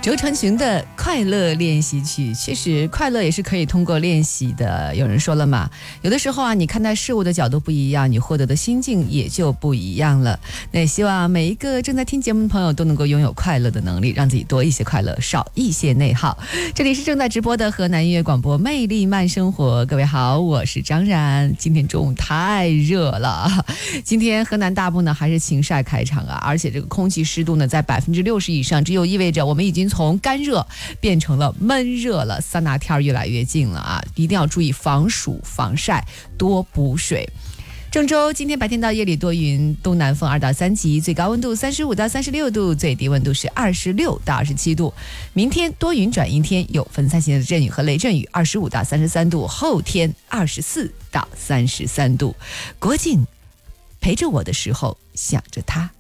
周传雄的快乐练习曲，确实快乐也是可以通过练习的。有人说了嘛，有的时候啊，你看待事物的角度不一样，你获得的心境也就不一样了。那也希望每一个正在听节目的朋友都能够拥有快乐的能力，让自己多一些快乐，少一些内耗。这里是正在直播的河南音乐广播魅力慢生活，各位好，我是张然。今天中午太热了，今天河南大部呢还是晴晒开场啊，而且这个空气湿度呢在60%以上，这就意味着我们已经从干热变成了闷热了，桑拿天越来越近了啊！一定要注意防暑防晒，多补水。郑州今天白天到夜里多云，东南风2到3级，最高温度35到36度，最低温度是26到27度。明天多云转阴天，有分散性的阵雨和雷阵雨，25到33度，后天24到33度。国庆陪着我的时候，想着他。